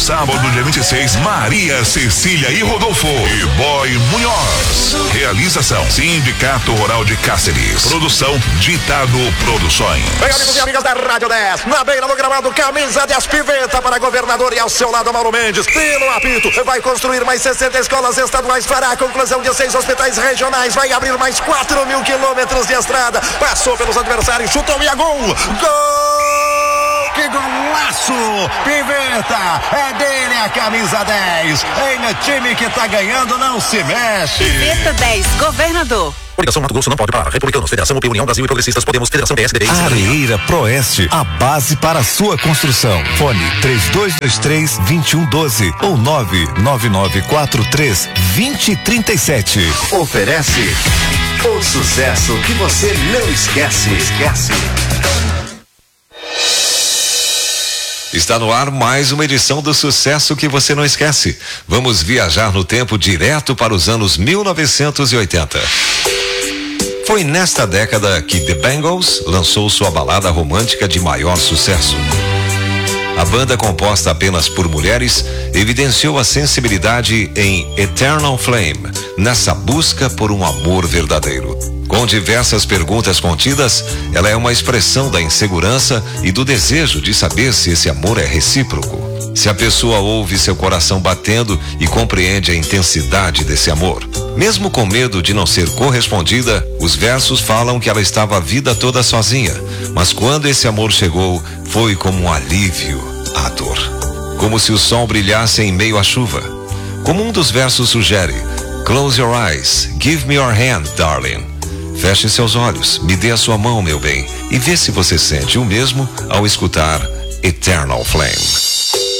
sábado, dia 26, Maria Cecília e Rodolfo e Boy Munhoz. Realização: Sindicato Rural de Cáceres. Produção: Ditado Produções. Bem, amigos e amigas da Rádio 10, na beira do gramado, camisa 10 Piveta para governador e ao seu lado Mauro Mendes. Pelo apito, vai construir mais 60 escolas estaduais, fará a conclusão de 6 hospitais regionais, vai abrir mais 4.000 quilômetros de estrada. Passou pelos adversários, chutou e a gol! Gol! Que golaço! Piveta, é dele a camisa 10. Em time que tá ganhando, não se mexe. Piveta 10, governador. Coligação Mato Grosso não pode parar. Republicanos, Federação UP, União Brasil e Progressistas, Podemos, Federação PSDB. Areeira Proeste, a base para a sua construção. Fone 3223-2112 ou 99943-2037. Oferece o sucesso que você não esquece. Está no ar mais uma edição do Sucesso que você não esquece. Vamos viajar no tempo direto para os anos 1980. Foi nesta década que The Bangles lançou sua balada romântica de maior sucesso. A banda, composta apenas por mulheres, evidenciou a sensibilidade em Eternal Flame, nessa busca por um amor verdadeiro. Com diversas perguntas contidas, ela é uma expressão da insegurança e do desejo de saber se esse amor é recíproco. Se a pessoa ouve seu coração batendo e compreende a intensidade desse amor. Mesmo com medo de não ser correspondida, os versos falam que ela estava a vida toda sozinha, mas quando esse amor chegou, foi como um alívio à dor. Como se o sol brilhasse em meio à chuva. Como um dos versos sugere: Close your eyes, give me your hand, darling. Feche seus olhos, me dê a sua mão, meu bem, e vê se você sente o mesmo ao escutar Eternal Flame.